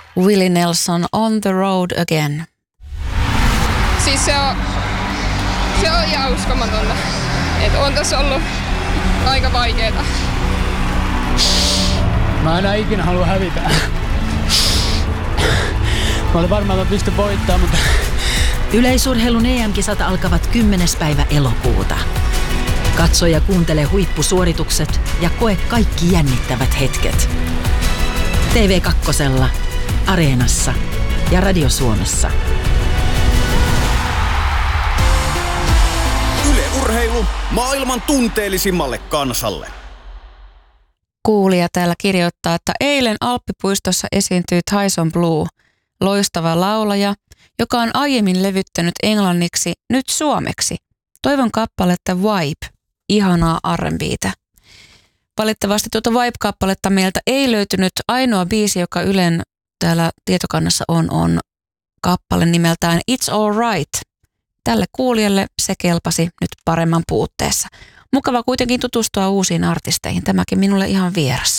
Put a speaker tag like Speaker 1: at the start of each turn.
Speaker 1: Willie Nelson, On the Road Again.
Speaker 2: Siis se on ihan uskomatonta. Että on tässä ollut aika vaikeeta.
Speaker 3: Mä enää ikinä halua hävitä. Mä olin varmaan, että mä pystyn voittaa, mutta...
Speaker 4: Yleisurheilun EM-kisat alkavat 10. päivä elokuuta. Katso ja kuuntele huippusuoritukset ja koe kaikki jännittävät hetket. TV2, Areenassa ja Radio Suomessa.
Speaker 5: Yle Urheilu maailman tunteellisimmalle kansalle.
Speaker 1: Kuulija täällä kirjoittaa, että eilen Alppipuistossa esiintyi Tyson Blue, loistava laulaja, joka on aiemmin levyttänyt englanniksi, nyt suomeksi. Toivon kappaletta Vibe, ihanaa R&B:tä. Valitettavasti tuota Vibe-kappaletta meiltä ei löytynyt. Ainoa biisi, joka Ylen täällä tietokannassa on kappale nimeltään It's All Right. Tälle kuulijalle se kelpasi nyt paremman puutteessa. Mukava kuitenkin tutustua uusiin artisteihin. Tämäkin minulle ihan vieras.